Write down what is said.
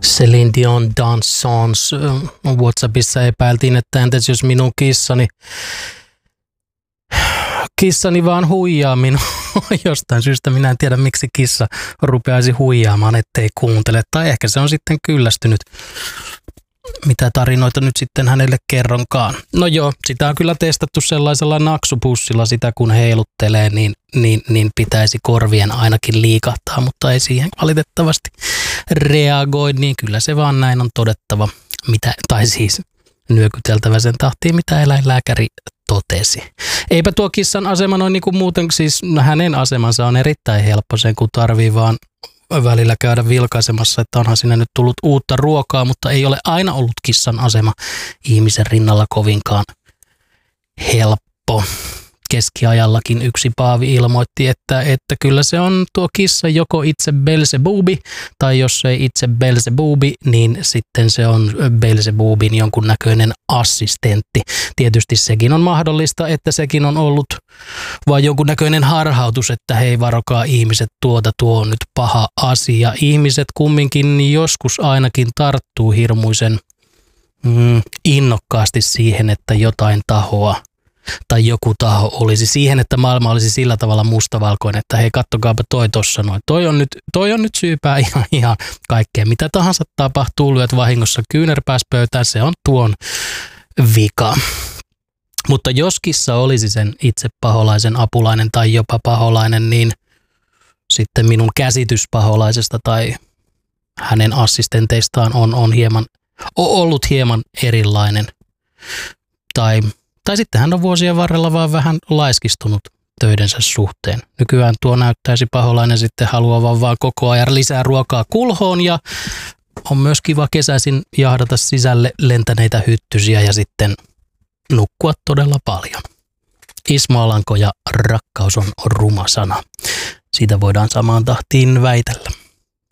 Céline Dion Dansons. WhatsAppissa epäiltiin, että entäs jos minun kissani vaan huijaa minua jostain syystä. Minä en tiedä, miksi kissa rupeaisi huijaamaan, ettei kuuntele. Tai ehkä se on sitten kyllästynyt, mitä tarinoita nyt sitten hänelle kerronkaan. No joo, sitä on kyllä testattu sellaisella naksupussilla, sitä kun heiluttelee, niin pitäisi korvien ainakin liikahtaa, mutta ei siihen valitettavasti reagoi, niin kyllä se vaan näin on todettava, tai siis nyökyteltävä sen tahtiin, mitä eläinlääkäri totesi. Eipä tuo kissan asema noin niin kuin muuten, siis hänen asemansa on erittäin helppo sen, kun tarvii vaan välillä käydä vilkaisemassa, että onhan sinne nyt tullut uutta ruokaa, mutta ei ole aina ollut kissan asema ihmisen rinnalla kovinkaan helppo. Keskiajallakin yksi paavi ilmoitti, että kyllä se on tuo kissa joko itse Belzebubi, tai jos ei itse Belzebubi, niin sitten se on Belzebubin jonkunnäköinen assistentti. Tietysti sekin on mahdollista, että sekin on ollut vain jonkunnäköinen harhautus, että hei varokaa ihmiset, tuo on nyt paha asia. Ihmiset kumminkin joskus ainakin tarttuu hirmuisen innokkaasti siihen, että jotain tahoa tai joku taho olisi siihen, että maailma olisi sillä tavalla mustavalkoinen, että hei kattokaapa toi tossa noin. Toi on nyt syypää ihan kaikkea. Mitä tahansa tapahtuu, lyöt vahingossa kyynärpääs pöytään, se on tuon vika. Mutta jos kissa olisi sen itse paholaisen apulainen tai jopa paholainen, niin sitten minun käsitys paholaisesta tai hänen assistenteistaan on ollut hieman erilainen. Tai sitten hän on vuosien varrella vaan vähän laiskistunut töidensä suhteen. Nykyään tuo näyttäisi paholainen sitten haluavan vaan koko ajan lisää ruokaa kulhoon ja on myös kiva kesäisin jahdata sisälle lentäneitä hyttysiä ja sitten nukkua todella paljon. Ismo Alanko ja rakkaus on ruma sana. Siitä voidaan samaan tahtiin väitellä.